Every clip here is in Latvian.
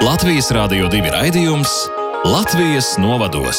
Latvijas Rādio 2 raidījums Latvijas novados.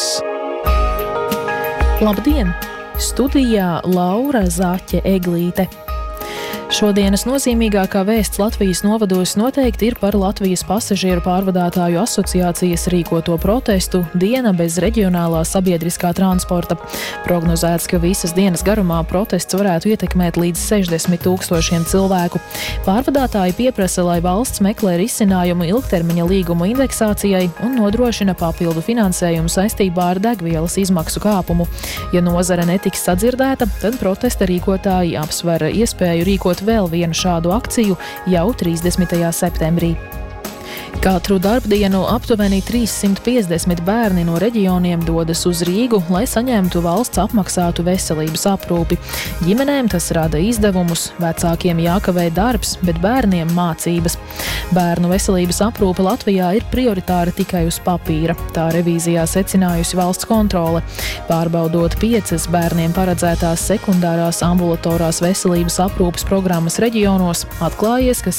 Labdien! Studijā Laura Zaķe-Eglīte. Šodienas nozīmīgākā vēsts Latvijas novados noteikti ir par Latvijas pasažieru pārvadātāju asociācijas rīkoto protestu Diena bez reģionālā sabiedriskā transporta. Prognozēts, ka visas dienas garumā protests varētu ietekmēt līdz 60,000 cilvēku. Pārvadātāji pieprasa, lai valsts meklē risinājumu ilgtermiņa līgumu indeksācijai un nodrošina papildu finansējumu saistībā ar degvielas izmaksu kāpumu. Ja nozare netiks sadzirdēta, tad protesta rīkotāji apsver iespēju rīkot vēl vienu šādu akciju jau 30. septembrī. Katru darbdienu aptuveni 350 bērni no reģioniem dodas uz Rīgu, lai saņemtu valsts apmaksātu veselības aprūpi. Ģimenēm tas rada izdevumus, vecākiem jākavē darbs, bet bērniem mācības. Bērnu veselības aprūpe Latvijā ir prioritāra tikai uz papīra. Tā revīzijā secinājusi valsts kontrole. Pārbaudot 5 bērniem paredzētās sekundārās ambulatorās veselības aprūpes programmas reģionos, atklājies, ka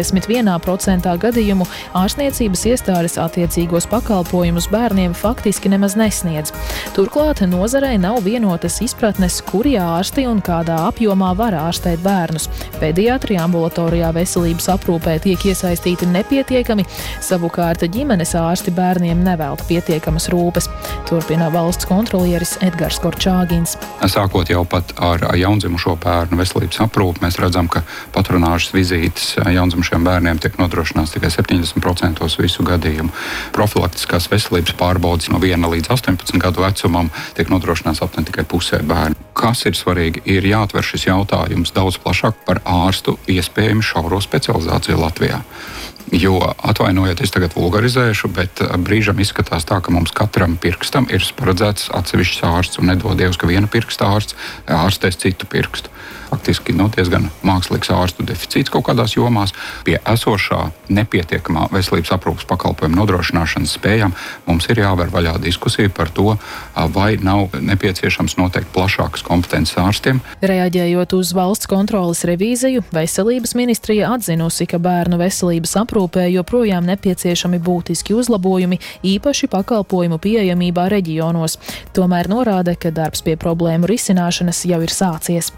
71% gadījumu ārstniecības iestādes attiecīgos pakalpojumus bērniem faktiski nemaz nesniedz. Turklāt nozarei nav vienotas izpratnes, kuri ārsti un kādā apjomā var ārstēt bērnus. Pediatri ambulatorijā veselības aprūpē tiek iesaistīti nepietiekami, savukārt ģimenes ārsti bērniem nevelta pietiekamas rūpes. Turpina valsts kontrolieris Edgars Korčāgins. Sākot jau pat ar jaundzimušo bērnu veselības aprūpi, mēs redzam, ka patronāžas vizītes jaundzimušiem bērniem tiek nodrošināts tikai 70% visu gadījumu. Profilaktiskās veselības pārbaudes no 1 līdz 18 gadu vecumam tiek nodrošināts aptuveni tikai pusē bērnu. Kas ir svarīgi, ir jāatver šis jautājums daudz plašāk par ārstu iespējami šauro specializāciju Latvijā. Jo, atvainojiet, es tagad vulgarizēšu, bet brīžam izskatās tā, ka mums katram pirkstam ir paredzēts atsevišķs ārsts un nedod Dievs, ka viena pirksta ārsts ārstēs citu pirkstu. Faktiski diezgan mākslīgs ārstu deficīts kaut kādās jomās. Pie esošā nepietiekamā veselības aprūpes pakalpojumu nodrošināšanas spējām mums ir jāver vaļā diskusija par to, vai nav nepieciešams noteikt plašākas kompetences ārstiem. Reaģējot uz valsts kontroles revīziju, Veselības ministrija atzinusi, ka bērnu veselības aprūpē joprojām nepieciešami būtiski uzlabojumi, īpaši pakalpojumu pieejamībā reģionos. Tomēr norāda, ka darbs pie problēmu risināšanas jau ir sācies.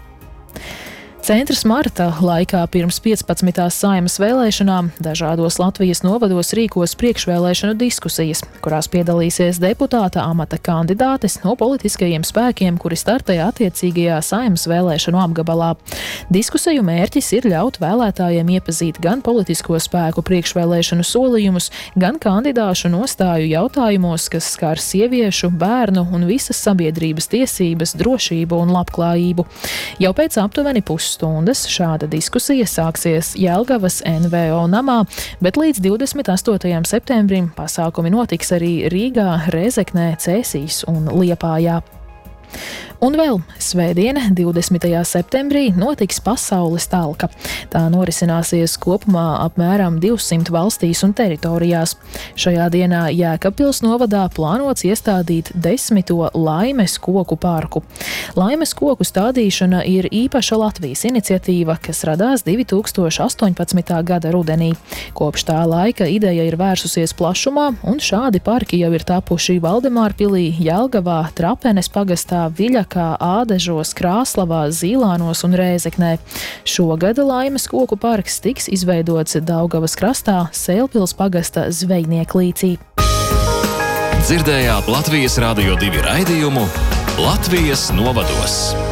Centrs marta laikā pirms 15. Saeimas vēlēšanām dažādos Latvijas novados rīkos priekšvēlēšanu diskusijas, kurās piedalīsies deputāta amata kandidātes no politiskajiem spēkiem, kuri startē attiecīgajā Saeimas vēlēšanu apgabalā. Diskusiju mērķis ir ļaut vēlētājiem iepazīt gan politisko spēku priekšvēlēšanu solījumus, gan kandidāšu nostāju jautājumos, kas skar sieviešu, bērnu un visas sabiedrības tiesības, drošību un labklājību. Jau pēc aptuveni pusstundas šāda diskusija sāksies Jelgavas NVO namā, bet līdz 28. septembrim pasākumi notiks arī Rīgā, Rēzeknē, Cēsīs un Liepājā. Un vēl svētdien, 20. septembrī, notiks pasaules talka. Tā norisināsies kopumā apmēram 200 valstīs un teritorijās. Šajā dienā Jēkabpils novadā plānots iestādīt 10. Laimes koku parku. Laimes koku stādīšana ir īpaša Latvijas iniciatīva, kas radās 2018. gada rudenī. Kopš tā laika ideja ir vērsusies plašumā, un šādi parki jau ir tapuši Valdemārpilī, Jelgavā, Trapenes pagastā, Viļakā, Ādežos, Krāslavā, Zīlānos un Rēzeknē. Šogad Laimes koku parks tiks izveidots Daugavas krastā, Sēlpils pagasta Zvejnieklīcī. Dzirdējāt Latvijas Rādio 2 raidījumu Latvijas novados.